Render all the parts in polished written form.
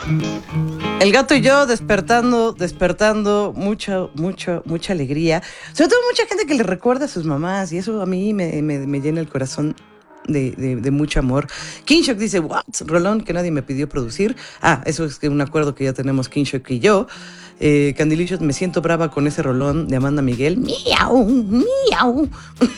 El gato y yo despertando, mucha alegría. Sobre todo mucha gente que le recuerda a sus mamás, y eso a mí me llena el corazón de mucho amor. King Shock dice, what? Rolón que nadie me pidió producir. Eso es un acuerdo que ya tenemos King Shock y yo. Candilicious, me siento brava con ese rolón de Amanda Miguel. Miau, miau.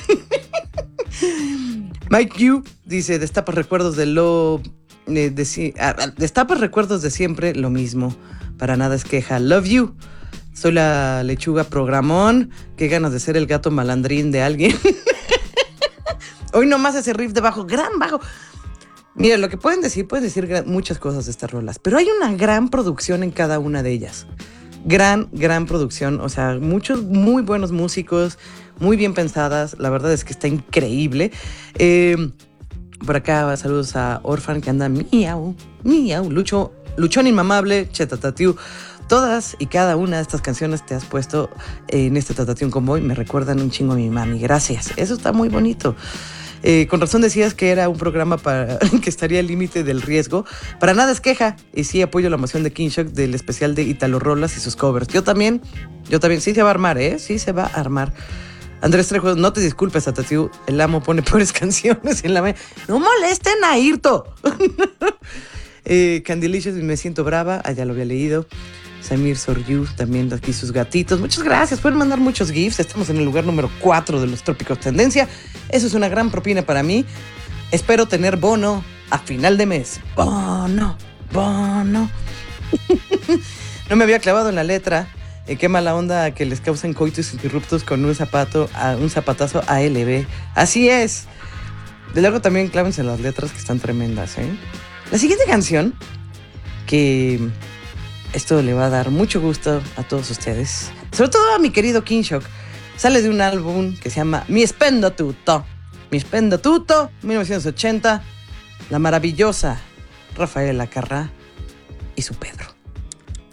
Mike Yu dice, destapas recuerdos de lo... destapas recuerdos de siempre, lo mismo. Para nada es queja. Love you. Soy la lechuga programón. Qué ganas de ser el gato malandrín de alguien. Hoy nomás ese riff de bajo, gran bajo. Mira, lo que pueden decir muchas cosas de estas rolas, pero hay una gran producción en cada una de ellas. Gran producción, o sea, muchos muy buenos músicos, muy bien pensadas. La verdad es que está increíble. Por acá, saludos a Orphan, que anda miau, miau, Luchón Inmamable, Chetatatiu. Todas y cada una de estas canciones te has puesto en este Tatatiu Convoy. Me recuerdan un chingo a mi mami. Gracias. Eso está muy bonito. Con razón decías que era un programa que estaría al límite del riesgo. Para nada es queja. Y sí apoyo la moción de King Shock del especial de Italo Rolas y sus covers. Yo también. Sí se va a armar, ¿eh? Sí se va a armar. Andrés Trejo, no te disculpes, Tatatiu. El amo pone peores canciones en la... ¡No molesten a Irto! Candilicious, me siento brava. Ya lo había leído. Samir Soryu, también aquí sus gatitos. Muchas gracias, pueden mandar muchos GIFs. Estamos en el lugar número 4 de los Trópicos Tendencia. Eso es una gran propina para mí. Espero tener bono a final de mes. Bono. No me había clavado en la letra. Qué mala onda que les causen coitus interruptos con un zapatazo ALB. Así es. De luego también clávense las letras, que están tremendas, ¿eh? La siguiente canción, que esto le va a dar mucho gusto a todos ustedes, sobre todo a mi querido King Shock, sale de un álbum que se llama Mi Spendo Tutto, 1980, la maravillosa Rafaela Carrà y su Pedro.